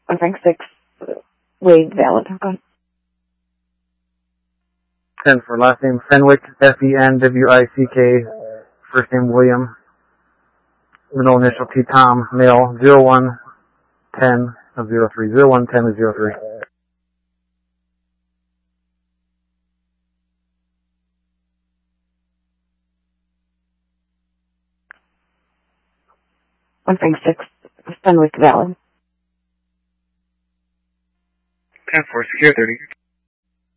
On Frank 6, Wade, valid. Okay. 10 for last name Fenwick, Fenwick, first name William, middle initial T, Tom, male, 0110 of 03, 0110 of 03. On Frank 6, Fenwick, valid. 10 for secure 30.